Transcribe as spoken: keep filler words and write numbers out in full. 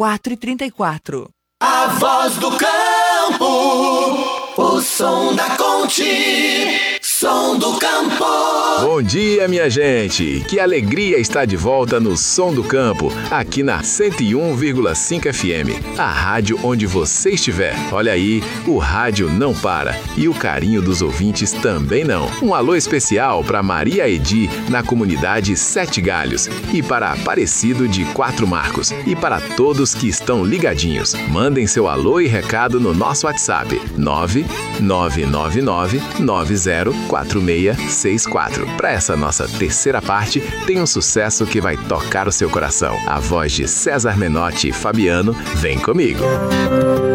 quatro e trinta e quatro. A voz do campo, o som da Conte, som do campo. Bom dia, minha gente. Que alegria estar de volta no Som do Campo, aqui na cento e um vírgula cinco F M, a rádio onde você estiver. Olha aí, o rádio não para e o carinho dos ouvintes também não. Um alô especial para Maria Edi, na comunidade Sete Galhos, e para Aparecido de Quatro Marcos, e para todos que estão ligadinhos. Mandem seu alô e recado no nosso WhatsApp nove nove nove nove nove zero quatro seis seis quatro. Para essa nossa terceira parte, tem um sucesso que vai tocar o seu coração. A voz de César Menotti e Fabiano, vem comigo.